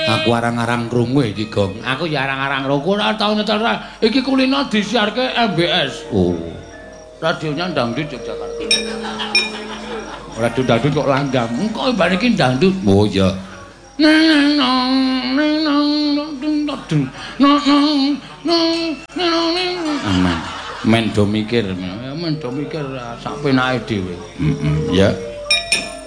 Aku arang-arang krungu iki, Gong. Aku ya arang-arang krungu ora tau nyetel iki kulino disiarke MBS. Oh. Radionya Dangdut Yogyakarta. Radio Dangdut kok langgam. Engko mbane iki dangdut. Oh iya. Men do mikir sak penake dhewe. Ya.